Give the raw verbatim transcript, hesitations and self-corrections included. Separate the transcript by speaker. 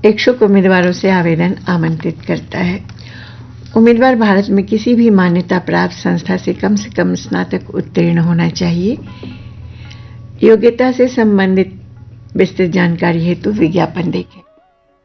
Speaker 1: इच्छुक उम्मीदवारों से आवेदन आमंत्रित करता है। उम्मीदवार भारत में किसी भी मान्यता प्राप्त संस्था से कम से कम स्नातक उत्तीर्ण होना चाहिए। योग्यता से संबंधित विस्तृत जानकारी हेतु विज्ञापन देखें।